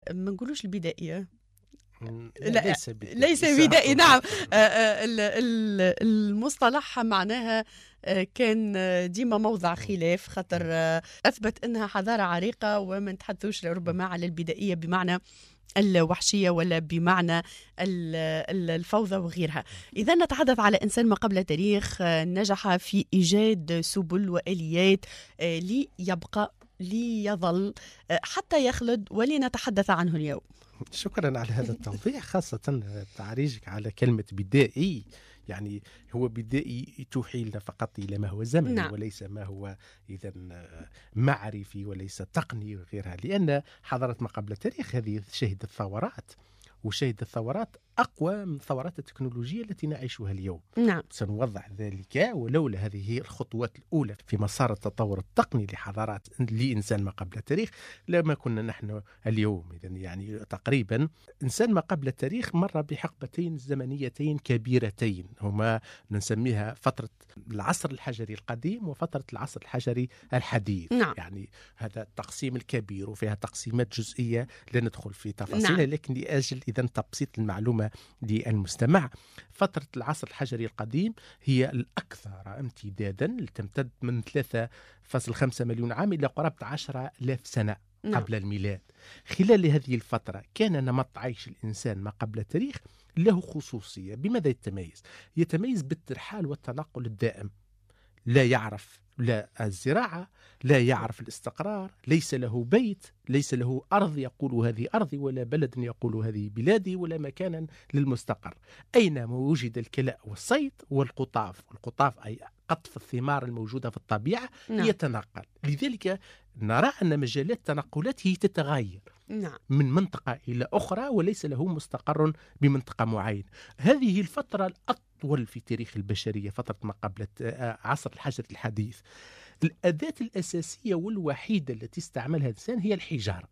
ما نقولوش البدائية، لا ليس بدائي. نعم، المصطلح معناها كان ديما موضع خلاف، خاطر أثبت أنها حضارة عريقة وما نتحدثوش ربما على البدائية بمعنى الوحشية ولا بمعنى الفوضى وغيرها. إذا نتحدث على إنسان ما قبل تاريخ نجح في إيجاد سبل وآليات ليبقى ليظل حتى يخلد ولنتحدث عنه اليوم. شكرا على هذا التوضيح، خاصة تعريجك على كلمة بدائي. يعني هو بدائي توحي لنا فقط إلى ما هو زمني، نعم. وليس ما هو إذا معرفي وليس تقني وغيرها، لأن حضارة ما قبل التاريخ هذه شهدت ثورات، وشهدت ثورات أقوى من الثورات التكنولوجية التي نعيشها اليوم. نعم. سنوضح ذلك، ولولا هذه الخطوات الأولى في مسار التطور التقني لحضارات لإنسان ما قبل التاريخ لما كنا نحن اليوم. إذن يعني تقريبا إنسان ما قبل التاريخ مر بحقبتين زمنيتين كبيرتين، هما نسميها فترة العصر الحجري القديم وفترة العصر الحجري الحديث. نعم. يعني هذا التقسيم الكبير وفيها تقسيمات جزئية لا ندخل في تفاصيلها، نعم. لكن لأجل إذن تبسيط المعلومة للمستمع، فترة العصر الحجري القديم هي الأكثر امتدادا، تمتد من 3.5 مليون عام إلى قرابة 10,000 سنة قبل الميلاد. خلال هذه الفترة كان نمط عيش الإنسان ما قبل التاريخ له خصوصية. بماذا يتميز؟ يتميز بالترحال والتنقل الدائم، لا يعرف لا الزراعة، لا يعرف الاستقرار، ليس له بيت، ليس له أرض يقول هذه أرضي، ولا بلد يقول هذه بلادي، ولا مكانا للمستقر. أينما وجد الكلاء والصيد والقطاف، والقطاف أي قطف الثمار الموجودة في الطبيعة، نعم. يتنقل. لذلك نرى أن مجالات تنقلاته تتغير، نعم. من منطقة إلى أخرى، وليس له مستقر بمنطقة معينة. هذه الفترة الأطول في تاريخ البشرية، فترة ما قبل عصر الحجر الحديث. الأداة الأساسية والوحيدة التي استعملها الإنسان هي الحجارة،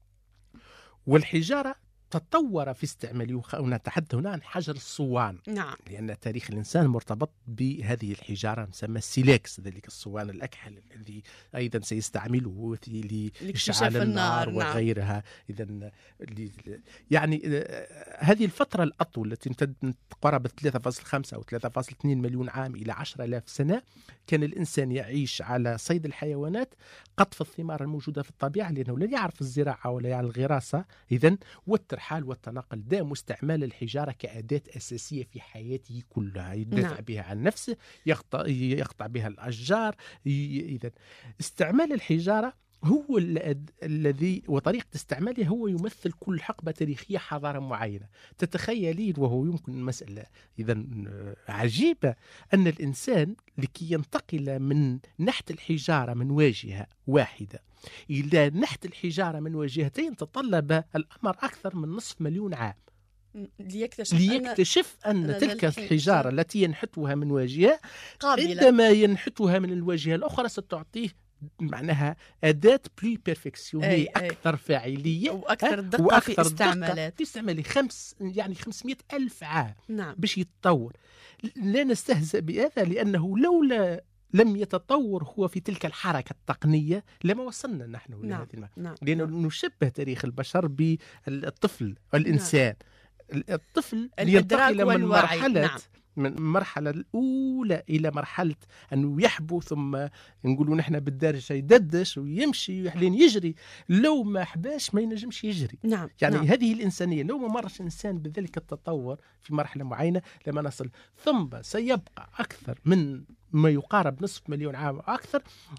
والحجارة تطور في استعماله. ونتحدث هنا عن حجر الصوان، نعم. لأن تاريخ الإنسان مرتبط بهذه الحجارة مسمى السيلاكس، ذلك الصوان الأكحل الذي أيضا سيستعمله لإشعال النار وغيرها. نعم. إذن يعني هذه الفترة الأطول التي تمتد من قرابة 3.5 أو 3.2 مليون عام إلى 10,000 سنة، كان الإنسان يعيش على صيد الحيوانات، قطف الثمار الموجودة في الطبيعة، لأنه لا يعرف الزراعة ولا يعرف الغراسة، إذن والترحال والتنقل دائم، واستعمال الحجارة كأداة أساسية في حياته كلها، يدافع نعم. بها عن نفسه، يقطع بها الأشجار. إذن استعمال الحجارة هو الذي وطريقة استعمالها هو يمثل كل حقبة تاريخية حضارة معينة. تتخيلين، وهو يمكن مسألة إذا عجيبة، أن الإنسان لكي ينتقل من نحت الحجارة من واجهة واحدة إلى نحت الحجارة من واجهتين تطلب الأمر أكثر من 500,000 عام ليكتشف أن تلك الحجارة التي ينحتها من واجهة عندما ينحتها من الواجهة الأخرى ستعطيه معناها أداة بلي بيرفكسيونية، أكثر فاعلية وأكثر دقة في استعمالات، تستعمل يعني 500,000 عام نعم. باش يتطور. لا نستهزأ بهذا، لأنه لولا لم يتطور هو في تلك الحركة التقنية لما وصلنا نحن نعم. لهذه نعم. لأنه نشبه تاريخ البشر بالطفل والإنسان. نعم. الطفل ينتقل من مرحلة نعم. من المرحلة الأولى إلى مرحلة أنه يحبو، ثم نقولوا نحن بالدارجة يددش ويمشي لين يجري. لو ما حباش ما ينجمش يجري. نعم. يعني نعم. هذه الإنسانية لو ما مرش الإنسان بذلك التطور في مرحلة معينة لما نصل، ثم سيبقى أكثر من ما يقارب 500,000 عام أكثر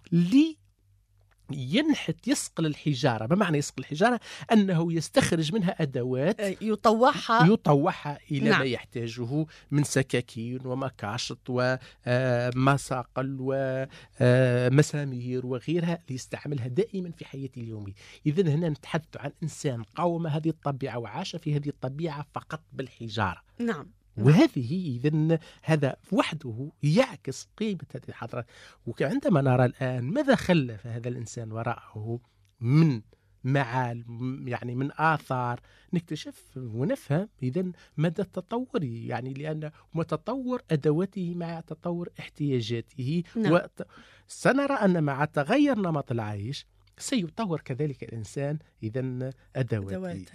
ينحت يصقل الحجارة. ما معنى يصقل الحجارة؟ أنه يستخرج منها أدوات يطوحها إلى نعم. ما يحتاجه من سكاكين ومكاشط ومساقل ومسامير وغيرها ليستعملها دائما في حياته اليومية. إذن هنا نتحدث عن إنسان قاوم هذه الطبيعة وعاش في هذه الطبيعة فقط بالحجارة. نعم. وهذه إذن هذا وحده يعكس قيمة هذه الحضارة. وعندما نرى الآن ماذا خلف هذا الإنسان وراءه من معال، يعني من آثار، نكتشف ونفهم إذن مدى التطور، يعني لأن متطور أدواته مع تطور احتياجاته. نعم. سنرى أن مع تغير نمط العيش سيطور كذلك الإنسان إذن أدواته.